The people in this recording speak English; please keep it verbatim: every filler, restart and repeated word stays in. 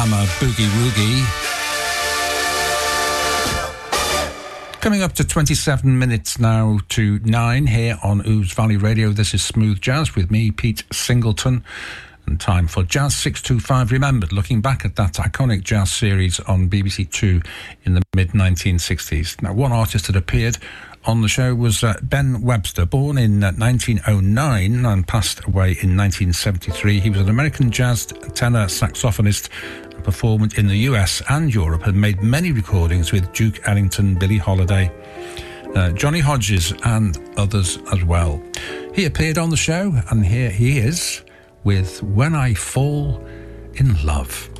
Alabama Boogie Woogie. Coming up to twenty-seven minutes now to nine here on Ouse Valley Radio. This is Smooth Jazz with me, Pete Singleton. And time for Jazz six two five Remembered, looking back at that iconic jazz series on B B C Two in the mid nineteen sixties. Now, one artist that appeared on the show was uh, Ben Webster, born in uh, nineteen oh nine and passed away in nineteen seventy-three. He was an American jazz tenor saxophonist and performed in the U S and Europe and made many recordings with Duke Ellington, Billie Holiday, uh, Johnny Hodges and others as well. He appeared on the show, and here he is with When I Fall in Love.